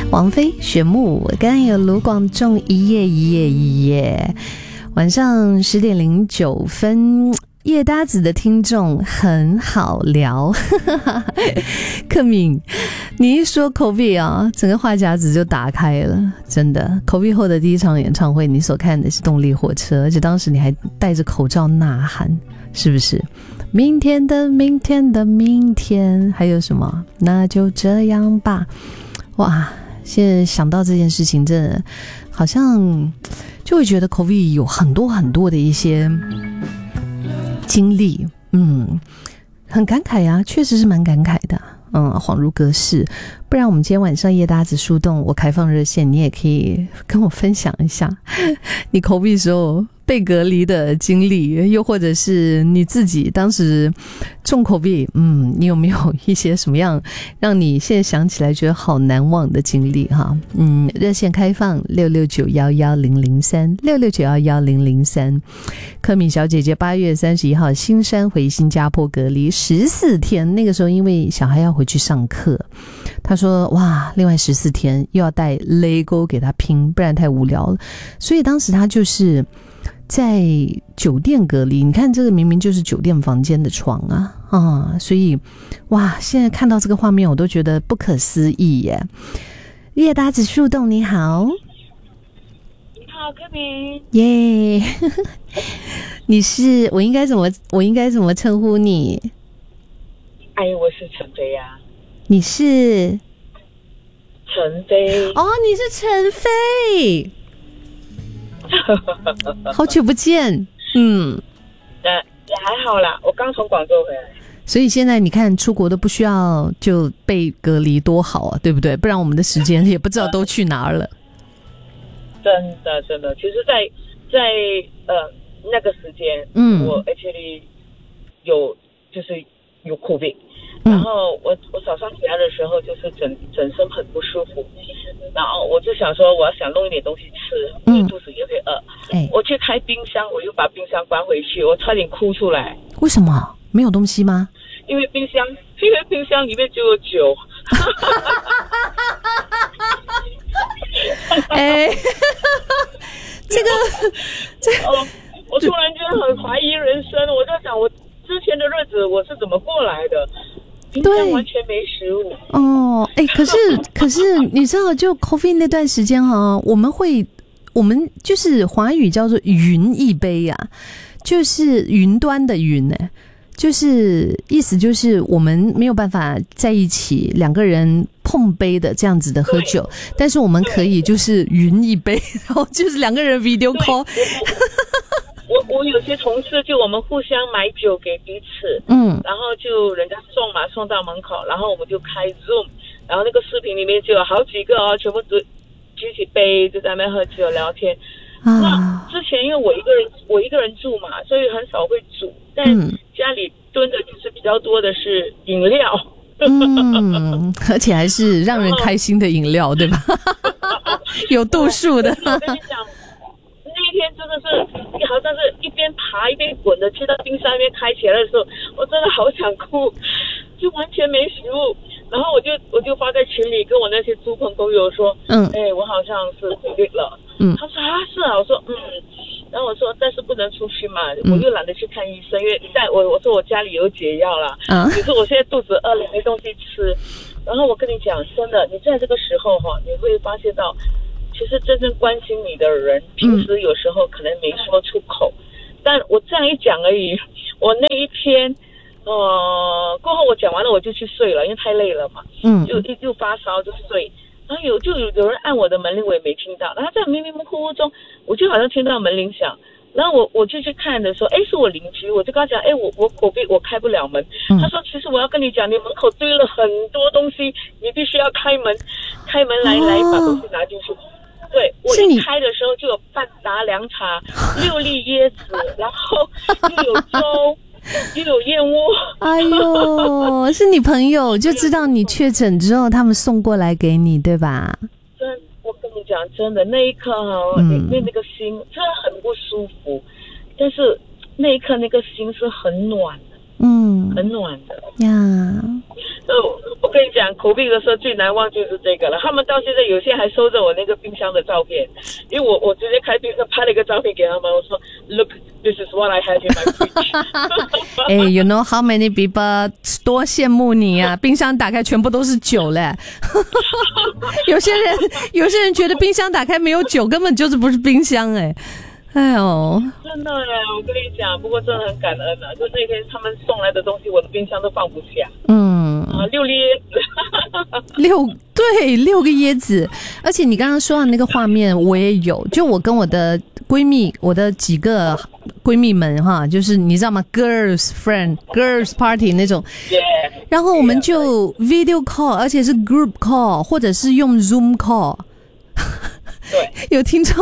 王菲、雪木，刚刚有卢广仲一夜一夜一夜。晚上10:09，夜搭子的听众很好聊。克敏，你一说 COVID 啊，整个话匣子就打开了，真的。COVID 后的第一场演唱会，你所看的是动力火车，而且当时你还戴着口罩呐喊，是不是？明天的明天的明天，还有什么？那就这样吧。哇，现在想到这件事情，真的好像就会觉得 COVID 有很多很多的一些经历，很感慨啊，确实是蛮感慨的，恍如隔世。不然我们今天晚上夜搭子树洞，我开放热线，你也可以跟我分享一下你 COVID 时候被隔离的经历，又或者是你自己当时中 COVID，你有没有一些什么样让你现在想起来觉得好难忘的经历哈？热线开放66911003，66911003。柯敏小姐姐8月31号新山回新加坡隔离14天，那个时候因为小孩要回去上课，她说哇，另外14天又要带 Lego 给她拼，不然太无聊了，所以当时她就是在酒店隔离。你看这个明明就是酒店房间的床啊，所以哇，现在看到这个画面我都觉得不可思议耶。夜搭子树洞你好。 你好，柯明。 耶你是我应该怎么称呼你？ 哎，我是陈飞啊。 你是陈飞。 哦，你是陈飞。好久不见。 也还好啦，我刚从广州回来。 所以现在你看出国都不需要就被隔离，多好啊，对不对？不然我们的时间也不知道都去哪儿了。 真的，其实在那个时间，我 actually 有 COVID，然后我早上起来的时候就是整身很不舒服，然后我就想说我要想弄一点东西吃，因为肚子也会饿。我去开冰箱，我又把冰箱关回去，我差点哭出来。 为什么？没有东西吗？ 因为冰箱里面只有酒。 这个我突然间很怀疑人生，我在想我之前的日子我是怎么过来的，冰箱完全没食物。 可是你知道就 COVID 那段时间我们就是华语叫做云一杯啊，就是云端的云就是意思就是我们没有办法在一起两个人碰杯的这样子的喝酒，但是我们可以就是云一杯，然后就是两个人 video call。 我有些同事就我们互相买酒给彼此，然后就人家送到门口，然后我们就开 Zoom， 然后那个视频里面就有好几个全部都举起杯就在那边喝酒聊天。那之前因为我一个人住嘛，所以很少会煮，但家里炖的就是比较多的是饮料。 而且还是让人开心的饮料，对吧？有度数的。 我跟你讲，那一天真的是好像是一边爬一边滚的，去到冰箱那边开起来的时候，我真的好想哭，就完全没食物。然后我就发在群里跟我那些猪朋狗友说，我好像是 COVID 了。他说是啊，我说然后我说但是不能出去嘛，我又懒得去看医生，因为我说我家里有解药啦，只是我现在肚子饿了没东西吃。然后我跟你讲真的，你在这个时候你会发现到其实真正关心你的人平时有时候可能没说出口，但我这样一讲而已。我那一天过后我讲完了我就去睡了，因为太累了嘛，就发烧就睡。然后有人按我的门铃，我也没听到。然后在迷迷糊糊中，我就好像听到门铃响。然后我就去看的时候，是我邻居，我就跟他讲，我开不了门。他说，其实我要跟你讲，你门口堆了很多东西，你必须要开门来把东西拿进去。对，我一开的时候就有半打凉茶，6粒椰子，然后又有粥。又有燕窝。 哎呦，是你朋友就知道你确诊之后他们送过来给你对吧？ 我跟你讲真的，那一刻那个心真的很不舒服，但是那一刻那个心是很暖的。 很暖的呀。 我跟你讲，COVID的时候最难忘就是这个了。他们到现在有些还收着我那个冰箱的照片，因为我直接开冰箱拍了一个照片给他们，我说 Look, this is what I have in my fridge. You know how many people 多羡慕你啊！冰箱打开全部都是酒嘞。有些人觉得冰箱打开没有酒，根本就是不是冰箱哎呦， 真的耶！我跟你讲，不过真的很感恩啊！就那天他们送来的东西，我的冰箱都放不下。6粒椰子 6个椰子，而且你刚刚说的那个画面我也有，就我跟我的闺蜜，我的几个闺蜜们哈，就是你知道吗 ？Girls friend, girls party 那种。然后我们就 video call， 而且是 group call， 或者是用 Zoom call。 对， 有听众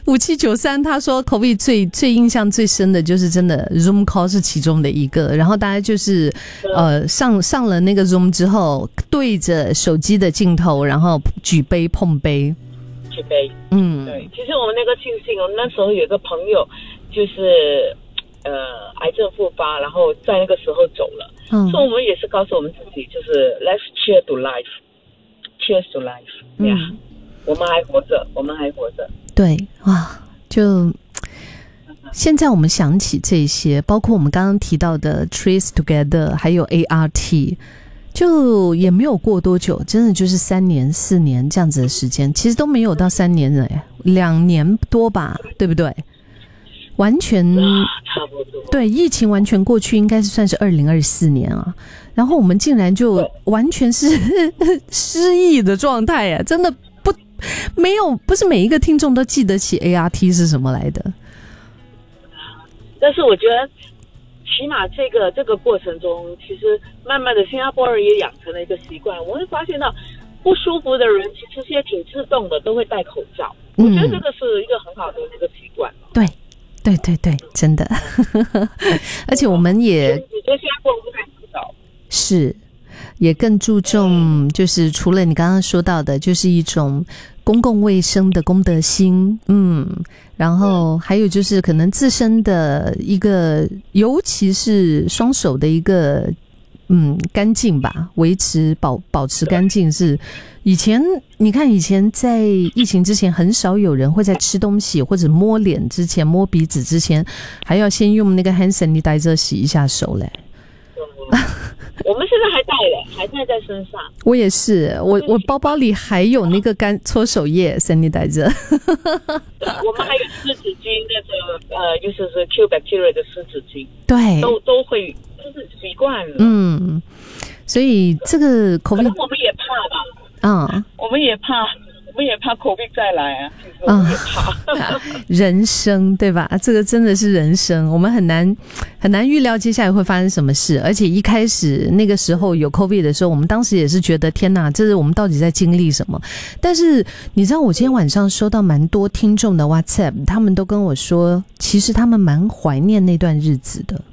5793他说 COVID 最印象最深的就是真的 Zoom call 是其中的一个，然后大家就是上了那个 Zoom 之后，对着手机的镜头，然后举杯碰杯。对，其实我们那个庆幸，我们那时候有个朋友就是癌症复发，然后在那个时候走了，所以我们也是告诉我们自己，就是 Let's cheer to life，cheers to life，我们还活着。对，哇，就现在我们想起这些，包括我们刚刚提到的 Trace Together， 还有 ART， 就也没有过多久，真的就是3年4年这样子的时间，其实都没有到3年了，2年多吧，对不对？完全差不多。 对，疫情完全过去，应该是算是2024年啊。然后我们竟然就完全是失忆的状态啊，真的不是每一个听众都记得起 ART 是什么来的。 但是我觉得起码这个过程中，其实慢慢的新加坡人也养成了一个习惯，我会发现到不舒服的人其实也挺自动的都会戴口罩，我觉得这个是一个很好的那个习惯。对，真的。而且我们也你觉得新加坡人不戴口罩是也更注重，就是除了你刚刚说到的，就是一种公共卫生的公德心，然后还有就是可能自身的一个，尤其是双手的一个干净吧，保持干净是你看以前在疫情之前很少有人会在吃东西或者摸脸之前摸鼻子之前还要先用那个 hand sanitizer 洗一下手嘞。 我们现在还带在身上。我也是，我包包里还有那个搓手液 sanitizer。 我们还有湿纸巾，那个就是 Q bacteria 的湿纸巾。 对， 都会，就是习惯了。 所以这个 COVID， 可能我们也怕吧。我们也怕 COVID 再来啊，其实我们也怕。 人生对吧？这个真的是人生，我们很难预料接下来会发生什么事。而且一开始那个时候有 COVID 的时候，我们当时也是觉得天哪，这是我们到底在经历什么？但是你知道，我今天晚上收到蛮多听众的 WhatsApp， 他们都跟我说，其实他们蛮怀念那段日子的。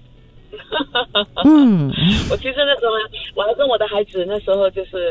我其实那时候我还跟我的孩子那时候就是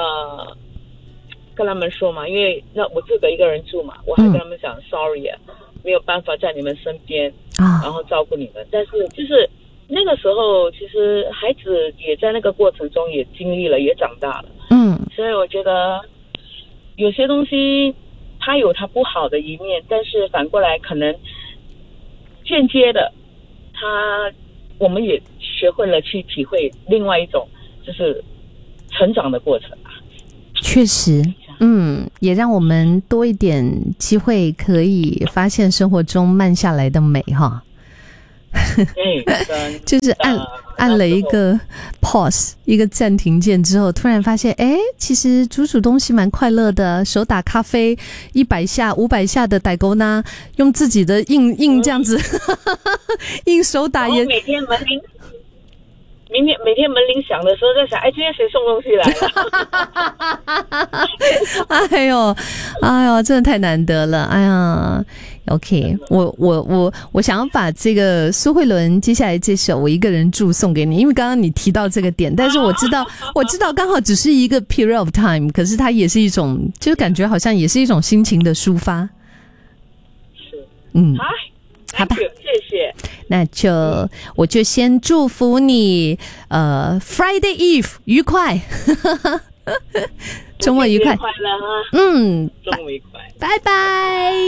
跟他们说嘛，因为我自己一个人住嘛，我还跟他们讲 sorry 啊，没有办法在你们身边然后照顾你们。但是就是那个时候，其实孩子也在那个过程中也经历了，也长大了。所以我觉得有些东西它有它不好的一面，但是反过来可能间接的我们也学会了去体会另外一种就是成长的过程啊。确实，也让我们多一点机会可以发现生活中慢下来的美哈。就是按了一个 pause 一个暂停键之后，突然发现其实煮东西蛮快乐的，手打咖啡100下500下的逮勾呢，用自己的硬这样子硬手打也每天门铃每天门铃响的时候在想，今天谁送东西来了？哎呦，真的太难得了！OK， 我想要把这个苏慧伦接下来这首《我一个人住》送给你，因为刚刚你提到这个点，但是我知道刚好只是一个 period of time， 可是它也是一种，就感觉好像也是一种心情的抒发。是， 好吧？ 谢谢。 那我就先祝福你，Friday Eve 愉快，周末愉快， 快乐哈， 嗯， 周末愉快， 拜拜。